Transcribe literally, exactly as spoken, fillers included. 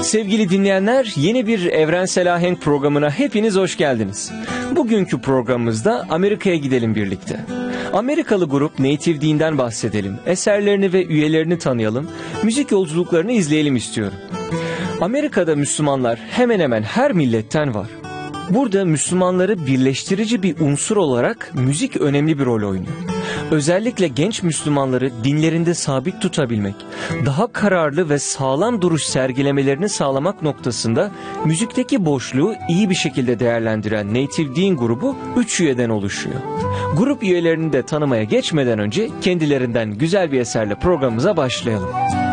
Sevgili dinleyenler, yeni bir Evrensel Ahenk programına hepiniz hoş geldiniz. Bugünkü programımızda Amerika'ya gidelim birlikte. Amerikalı grup Native Dean'den bahsedelim, eserlerini ve üyelerini tanıyalım, müzik yolculuklarını izleyelim istiyorum. Amerika'da Müslümanlar hemen hemen her milletten var. Burada Müslümanları birleştirici bir unsur olarak müzik önemli bir rol oynuyor. Özellikle genç Müslümanları dinlerinde sabit tutabilmek, daha kararlı ve sağlam duruş sergilemelerini sağlamak noktasında müzikteki boşluğu iyi bir şekilde değerlendiren Native Dean grubu üç üyeden oluşuyor. Grup üyelerini de tanımaya geçmeden önce kendilerinden güzel bir eserle programımıza başlayalım.